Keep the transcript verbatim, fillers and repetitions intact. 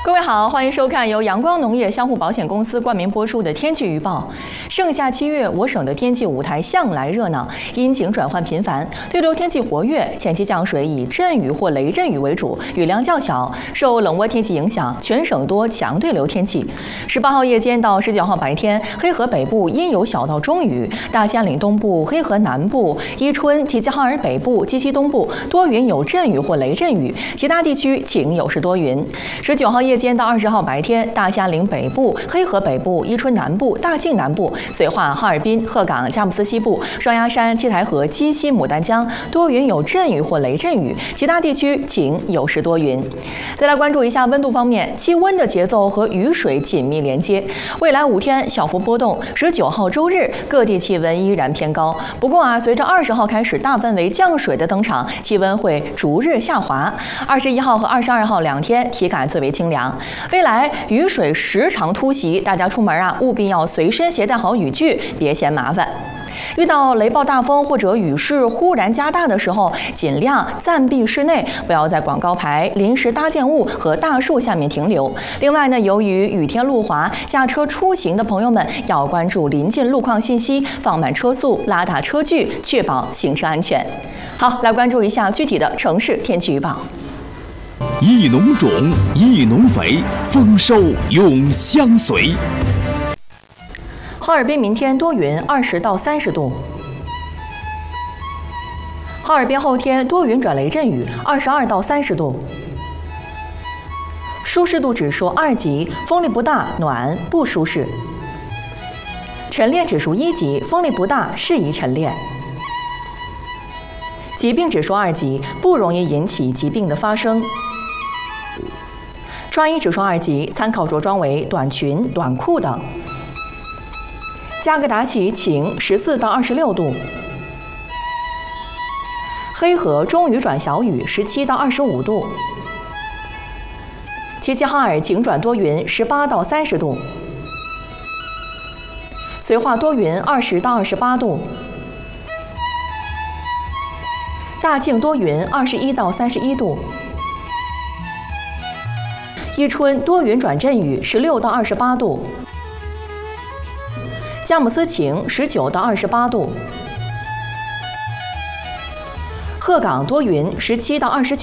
各位好，欢迎收看由阳光农业相互保险公司冠名播出的天气预报。盛夏七月，我省的天气舞台向来热闹，阴晴转换频繁，对流天气活跃，前期降水以阵雨或雷阵雨为主，雨量较小。受冷涡天气影响，全省多强对流天气。十八号夜间到十九号白天，黑河北部阴有小到中雨，大兴安岭东部、黑河南部、伊春、齐齐哈尔北部、鸡西东部多云有阵雨或雷阵雨，其他地区晴有时多云。十九号夜间到二十号白天，大兴安岭北部、黑河北部、伊春南部、大庆南部、绥化、哈尔滨、鹤岗、佳木斯西部、双鸭山、七台河、鸡西、牡丹江多云有阵雨或雷阵雨，其他地区晴有时多云。再来关注一下温度方面，气温的节奏和雨水紧密连接，未来五天小幅波动。十九号周日各地气温依然偏高，不过啊，随着二十号开始大范围降水的登场，气温会逐日下滑。二十一号和二十二号两天体感最为清凉。未来雨水时常突袭，大家出门啊务必要随身携带好雨具，别嫌麻烦。遇到雷暴大风或者雨势忽然加大的时候，尽量暂避室内，不要在广告牌、临时搭建物和大树下面停留。另外呢，由于雨天路滑，驾车出行的朋友们要关注临近路况信息，放慢车速，拉大车距，确保行车安全。好，来关注一下具体的城市天气预报。 益农种，益农肥，丰收永相随。 哈尔滨明天多云，二十到三十度。哈尔滨后天多云转雷阵雨，二十二到三十度。舒适度指数二级，风力不大，暖，不舒适。晨练指数一级，风力不大，适宜晨练。疾病指数二级，不容易引起疾病的发生。穿衣指数二级，参考着装为短裙、短裤等。加格达奇晴，十四到二十六度。黑河中雨转小雨，十七到二十五度。齐齐哈尔晴转多云，十八到三十度。绥化多云，二十到二十八度。大庆多云，二十一到三十一度。伊春多云转阵雨，十六到二十八度。佳木斯晴，十九到二十八度。鹤岗多云，十七到二十九。